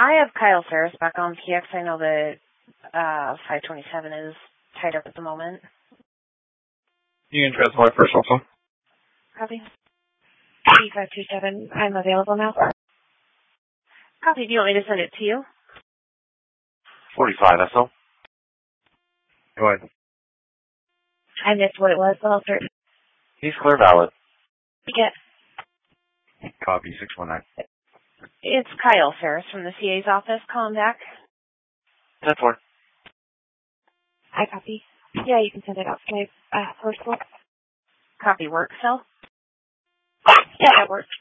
I have Kyle Ferris back on PX. I know that 527 is tied up at the moment. You can transport first also. Copy. 527, I'm available now. Copy. Do you want me to send it to you? 45 SO. Go ahead. I missed what it was, but I'll start. He's clear valid. Get. Copy, 619. It's Kyle Ferris from the CA's office calling back. 10-4. I copy. Yeah, you can send it out to my personal. Copy work, Phil? Yeah, that works.